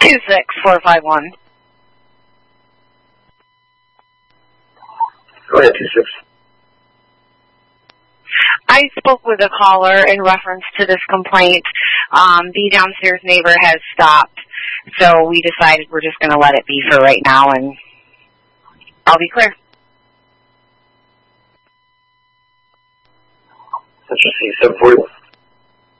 26451. Go ahead, 26. I spoke with a caller in reference to this complaint. The downstairs neighbor has stopped, so we decided we're just going to let it be for right now, and I'll be clear. Let's just see, 741.